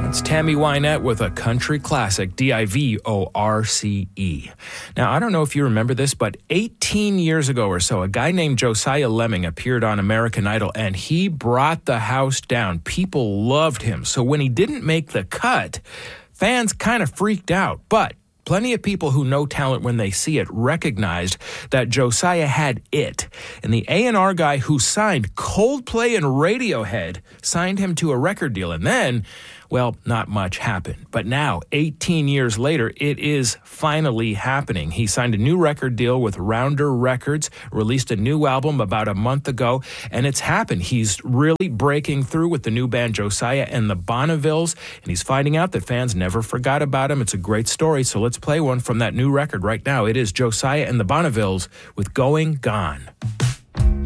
It's Tammy Wynette with a country classic, Divorce. Now, I don't know if you remember this, but 18 years ago or so, a guy named Josiah Lemming appeared on American Idol, and he brought the house down. People loved him. So when he didn't make the cut, fans kind of freaked out. But plenty of people who know talent when they see it recognized that Josiah had it. And the A&R guy who signed Coldplay and Radiohead signed him to a record deal. And then, well, not much happened. But now, 18 years later, it is finally happening. He signed a new record deal with Rounder Records, released a new album about a month ago, and it's happened. He's really breaking through with the new band Josiah and the Bonnevilles, and he's finding out that fans never forgot about him. It's a great story, so let's play one from that new record right now. It is Josiah and the Bonnevilles with Going Gone.